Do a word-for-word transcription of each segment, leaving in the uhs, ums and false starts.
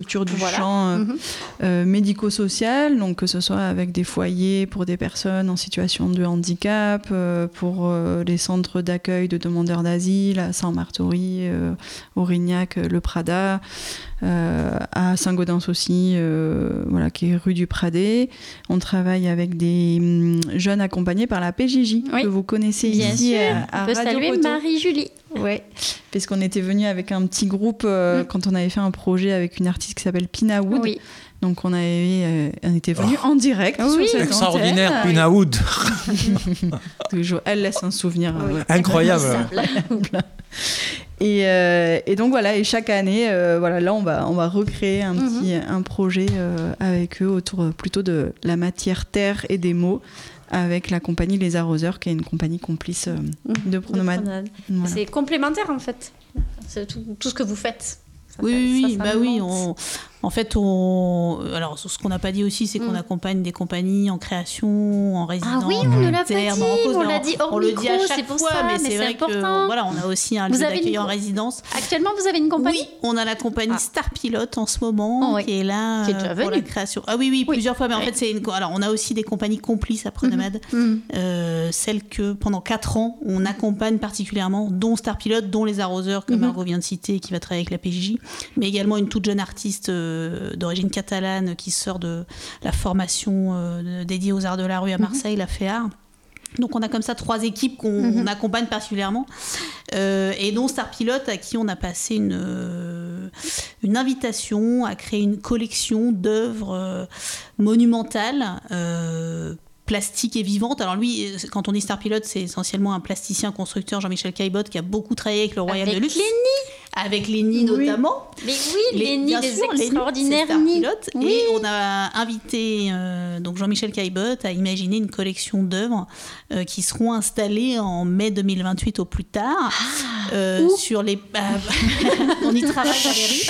structures du voilà. champ euh, mmh. euh, médico-social, donc que ce soit avec des foyers pour des personnes en situation de handicap, euh, pour euh, les centres d'accueil de demandeurs d'asile à Saint-Martory, euh, Aurignac, Le Prada, euh, à Saint-Gaudens aussi, euh, voilà, qui est rue du Pradet. On travaille avec des hum, jeunes accompagnés par la P J J, oui. que vous connaissez Bien ici sûr. à, à on peut Radio saluer Poteau. Marie-Julie. Ouais, parce qu'on était venu avec un petit groupe euh, mmh. quand on avait fait un projet avec une artiste qui s'appelle Pina Wood. Oui. Donc on, avait, euh, on était venu oh. en direct. Oui, sur cette extraordinaire, antenne. Pina Wood. Toujours, elle laisse un souvenir. Oui. Euh, Incroyable. et, euh, et donc voilà, et chaque année, euh, voilà, là on va, on va recréer un mmh. petit un projet euh, avec eux autour euh, plutôt de la matière terre et des mots, avec la compagnie Les Arroseurs, qui est une compagnie complice euh, de promenade. Voilà. C'est complémentaire en fait, c'est tout, tout ce que vous faites. Ça, oui, ça, oui, ça bah oui. On, en fait, on, alors ce qu'on n'a pas dit aussi, c'est qu'on mm. accompagne des compagnies en création, en résidence. Ah oui, on ne l'a pas dit. Cause, on l'a dit hors on micro, le dit à chaque c'est pour fois, ça, mais, mais c'est, c'est vrai important. que voilà, on a aussi un vous lieu d'accueil une... en résidence. Actuellement, vous avez une compagnie ? Oui, on a la compagnie ah. Star Pilote en ce moment, oh, oui. qui est là qui est déjà pour venue. la création. Ah oui, oui, oui. plusieurs fois. Mais oui. en fait, c'est une... alors on a aussi des compagnies complices à Pronomade, mm-hmm. euh, celles que pendant quatre ans on accompagne particulièrement, dont Star Pilote, dont Les Arroseurs que mm-hmm. Margot vient de citer, qui va travailler avec la P J J, mais également une toute jeune artiste euh, d'origine catalane qui sort de la formation euh, dédiée aux arts de la rue à Marseille, mm-hmm. la FEAR. Donc on a comme ça trois équipes qu'on mm-hmm. accompagne particulièrement, euh, et dont Star Pilote, à qui on a passé une, euh, une invitation à créer une collection d'œuvres euh, monumentales, euh, plastiques et vivantes. Alors lui, quand on dit Star Pilote, c'est essentiellement un plasticien constructeur, Jean-Michel Caillebotte, qui a beaucoup travaillé avec le Royal avec de Luxe. Lénie. Avec Lénie oui. notamment. Mais oui, Lénie, des sûr, extraordinaires Lénie. Oui. Et on a invité euh, donc Jean-Michel Caillebotte à imaginer une collection d'œuvres euh, qui seront installées en mai deux mille vingt-huit au plus tard. Ah, euh, sur les... Euh, on y travaille, Valérie.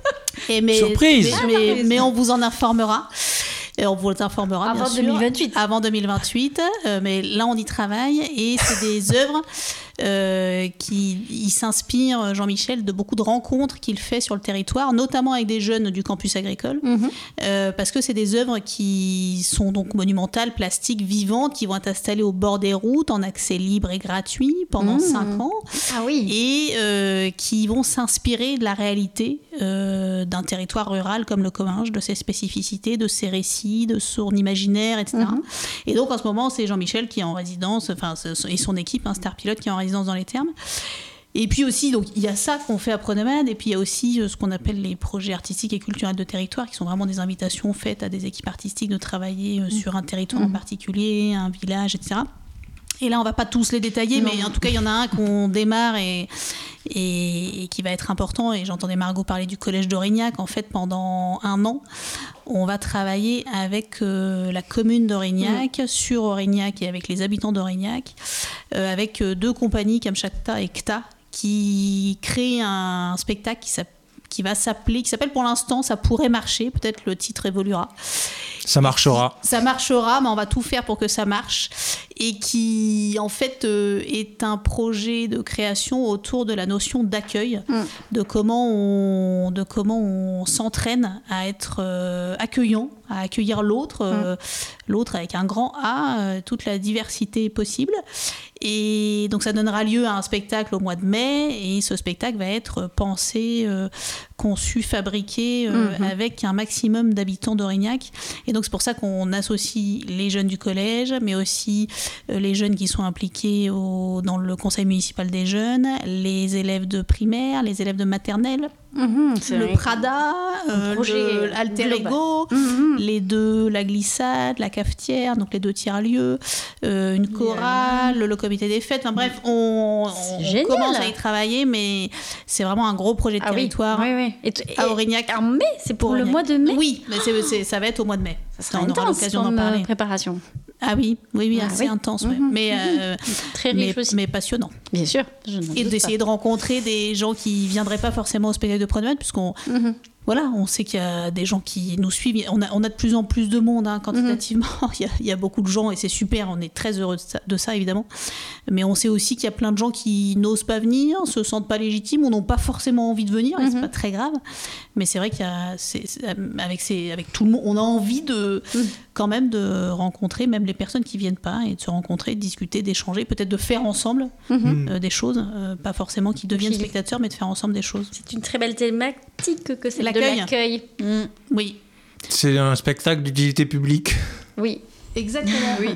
Et mais, Surprise mais, mais, mais on vous en informera. Et on vous informera avant bien deux mille vingt-huit. Sûr, avant deux mille vingt-huit, euh, mais là on y travaille et c'est des œuvres euh, qui il s'inspire, Jean-Michel, de beaucoup de rencontres qu'il fait sur le territoire, notamment avec des jeunes du campus agricole, mm-hmm. euh, parce que c'est des œuvres qui sont donc monumentales, plastiques, vivantes, qui vont être installées au bord des routes en accès libre et gratuit pendant mmh. cinq ans, ah oui. et euh, qui vont s'inspirer de la réalité euh, d'un territoire rural comme le Comminges, de ses spécificités, de ses récits, de son imaginaire, et cetera. Mmh. Et donc en ce moment, c'est Jean-Michel qui est en résidence, enfin et son équipe, un Star Pilote qui est en résidence dans les Thermes. Et puis aussi, donc il y a ça qu'on fait à Pronomade, et puis il y a aussi euh, ce qu'on appelle les projets artistiques et culturels de territoire, qui sont vraiment des invitations faites à des équipes artistiques de travailler euh, mmh. sur un territoire mmh. en particulier, un village, et cetera. Et là, on ne va pas tous les détailler, non. mais en tout cas, il y en a un qu'on démarre et, et, et qui va être important. Et j'entendais Margot parler du collège d'Aurignac. En fait, pendant un an, on va travailler avec euh, la commune d'Aurignac, mmh. sur Aurignac et avec les habitants d'Aurignac, euh, avec euh, deux compagnies, Kamchatka et C T A, qui créent un spectacle qui s'appelle qui va s'appeler, qui s'appelle pour l'instant Ça pourrait marcher, peut-être le titre évoluera. Ça marchera. Ça marchera, mais on va tout faire pour que ça marche. Et qui, en fait, euh, est un projet de création autour de la notion d'accueil, mmh. de comment on, de comment on s'entraîne à être euh, accueillant, à accueillir l'autre, euh, mmh. l'autre avec un grand A, euh, toute la diversité possible. Et donc ça donnera lieu à un spectacle au mois de mai, et ce spectacle va être pensé, euh, conçu, fabriqué euh, mmh. avec un maximum d'habitants d'Aurignac. Et donc c'est pour ça qu'on associe les jeunes du collège, mais aussi euh, les jeunes qui sont impliqués au, dans le conseil municipal des jeunes, les élèves de primaire, les élèves de maternelle, mmh, le Prada, euh, le Alter Ego, mmh. les deux, la glissade, la cafetière, donc les deux tiers-lieux, euh, une chorale, yeah. le comité des fêtes. Enfin bref, on, on commence à y travailler, mais c'est vraiment un gros projet de ah territoire. Oui, oui, oui. Et t- à Aurignac. En mai, c'est pour Aurignac. Le mois de mai. Oui, mais c'est, c'est, ça va être au mois de mai. Ça sera on intense aura l'occasion d'en parler. Préparation. Ah oui, oui, oui, ah, assez oui. intense, ouais. Mmh, mais, euh, très riche mais, aussi. mais passionnant. Bien sûr. Et d'essayer pas. de rencontrer des gens qui viendraient pas forcément au spectacle de Pronomade, puisqu'on, mmh. voilà, on sait qu'il y a des gens qui nous suivent. On a, on a de plus en plus de monde, hein, quantitativement. Mm-hmm. il, y a, il y a beaucoup de gens et c'est super. On est très heureux de ça, de ça, évidemment. Mais on sait aussi qu'il y a plein de gens qui n'osent pas venir, se sentent pas légitimes, ou n'ont pas forcément envie de venir. Mm-hmm. Et c'est pas très grave. Mais c'est vrai qu'il y a, c'est, c'est, avec, ces, avec tout le monde, on a envie de, mm. quand même de rencontrer même les personnes qui viennent pas et de se rencontrer, de discuter, d'échanger, peut-être de faire ensemble mm-hmm. euh, des choses, euh, pas forcément qu'ils deviennent Puis, spectateurs, mais de faire ensemble des choses. C'est une très belle thématique que c'est l'accueil. de l'accueil. Mm. Oui. C'est un spectacle d'utilité publique. Oui. Exactement. Oui.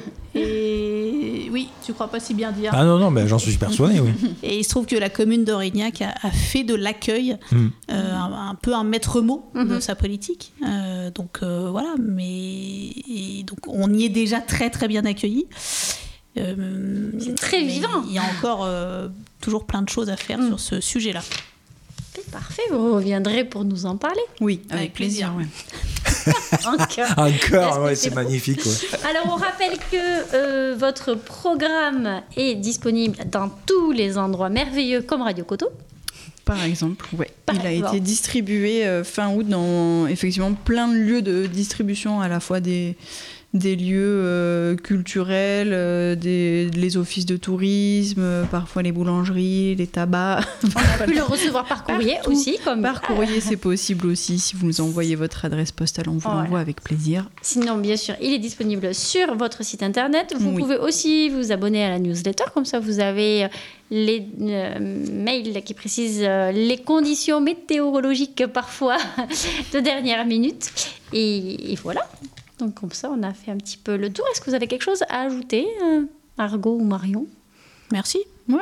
Et oui, tu crois pas si bien dire. Ah non, non, mais j'en suis persuadé, oui. Et il se trouve que la commune d'Aurignac a, a fait de l'accueil mm. euh, un, un peu un maître mot mm-hmm. de sa politique. Euh, donc euh, voilà, mais et donc on y est déjà très très bien accueillis. Euh, c'est très vivant. Il y a encore euh, toujours plein de choses à faire mm. sur ce sujet-là. C'est parfait, vous reviendrez pour nous en parler. Oui, avec, avec plaisir. plaisir ouais. Encore. Encore, ouais, c'est, c'est magnifique. Ouais. Alors, on rappelle que euh, votre programme est disponible dans tous les endroits merveilleux comme Radio Coteau. Par exemple, ouais. Par Il a exemple. été distribué euh, fin août dans effectivement plein de lieux de distribution, à la fois des, des lieux euh, culturels, euh, des, les offices de tourisme, euh, parfois les boulangeries, les tabacs. On a pu le recevoir par courrier Partout. aussi. Comme... Par courrier, c'est possible aussi. Si vous nous envoyez votre adresse postale, on vous voilà. l'envoie avec plaisir. Sinon, bien sûr, il est disponible sur votre site internet. Vous oui. pouvez aussi vous abonner à la newsletter. Comme ça, vous avez les euh, mails qui précisent euh, les conditions météorologiques parfois de dernière minute. Et, et voilà. Donc comme ça, on a fait un petit peu le tour. Est-ce que vous avez quelque chose à ajouter, euh, Margot ou Marion ? Merci. Ouais.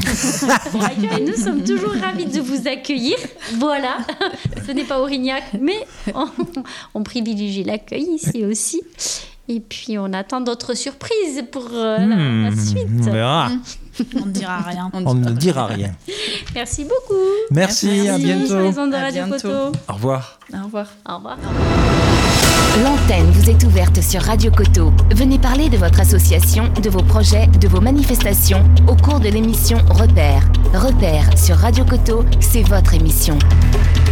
Et nous sommes toujours ravis de vous accueillir. Voilà, ce n'est pas Aurignac, mais on, on privilégie l'accueil ici aussi. Et puis on attend d'autres surprises pour euh, mmh, la, la suite. On verra. On ne dira rien. On, on ne dira rien. Merci beaucoup. Merci, Merci. À bientôt. Sur les ondes de Radio Coteau. Au revoir. Au revoir. Au revoir. L'antenne vous est ouverte sur Radio Coteau. Venez parler de votre association, de vos projets, de vos manifestations au cours de l'émission Repère. Repère sur Radio Coteau, c'est votre émission.